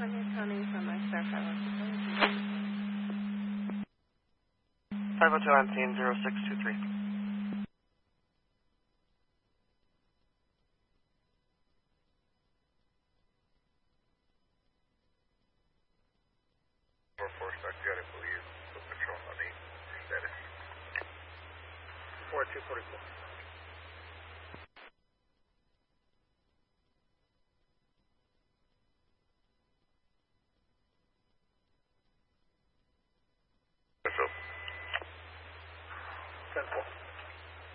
Tony from my Star 502 on scene 0623. Got it, believe. Patrol on 8. Status. 4244. What's up? 10-4.